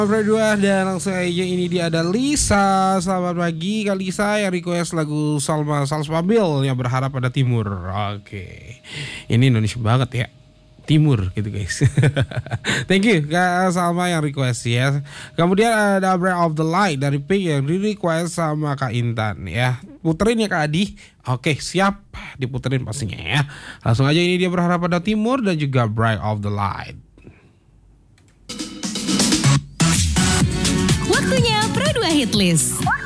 Berdua dan langsung aja ini dia ada Lisa. Selamat pagi Kak Lisa yang request lagu Salma Salspabil yang berharap pada timur. Oke. Ini Indonesia banget ya. Timur gitu guys. Thank you Kak Salma yang request ya. Kemudian ada Breath of the Light dari Pink yang di request sama Kak Intan ya. Puterin ya Kak Adi. Oke siap diputerin pastinya ya. Langsung aja ini dia berharap pada timur dan juga Breath of the Light. Waktunya Pro 2 Hit List.